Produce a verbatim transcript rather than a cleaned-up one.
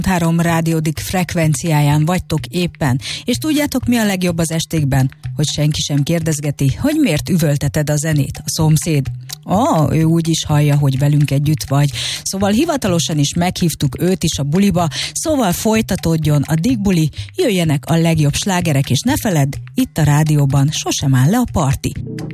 három rádiódik frekvenciáján vagytok éppen, és tudjátok, mi a legjobb az estékben? Hogy senki sem kérdezgeti, hogy miért üvölteted a zenét, a szomszéd. Ah, ő úgy is hallja, hogy velünk együtt vagy. Szóval hivatalosan is meghívtuk őt is a buliba, szóval folytatódjon a Digbuli, jöjjenek a legjobb slágerek, és ne feledd, itt a rádióban sosem áll le a parti.